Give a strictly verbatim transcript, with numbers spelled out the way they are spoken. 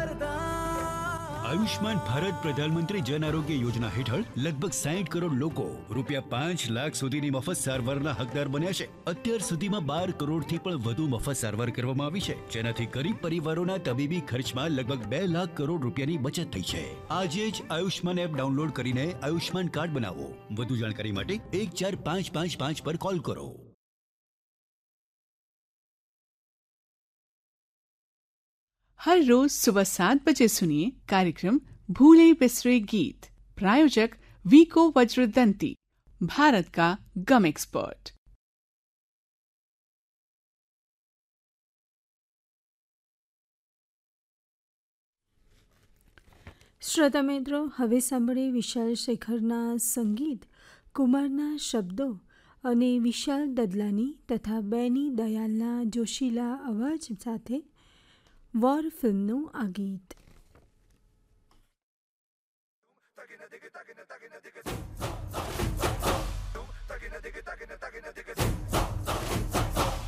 આયુષ્માન ભારત પ્રધાનમંત્રી જન આરોગ્ય યોજના હેઠળ લગભગ સાઠ કરોડ લોકો રૂપિયા પાંચ લાખ સુધીની મફત સારવારના હકદાર બન્યા છે. અત્યાર સુધીમાં બાર કરોડથી પણ વધુ મફત સારવાર કરવામાં આવી છે, જેનાથી ગરીબ પરિવારોના તબીબી ખર્ચમાં લગભગ બે લાખ કરોડ રૂપિયાની બચત થઈ છે. આજે જ આયુષ્માન એપ ડાઉનલોડ કરીને આયુષ્માન કાર્ડ બનાવો. વધુ જાણકારી માટે એક ચાર પાંચ પાંચ પાંચ પર કોલ કરો. हर रोज सुबह सात बजे सुनिए कार्यक्रम भूले बिसरे गीत. प्रायोजक वीको वज्रदंती, भारत का गम एक्सपर्ट. શ્રોતા મિત્રો, હવે સાંભળીએ વિશાલ શેખરના સંગીત, કુમારના શબ્દો અને વિશાલ દદલાની તથા બેની દયાલના જોશીલા અવાજ સાથે વોર ફિલ્મનું આ ગીત.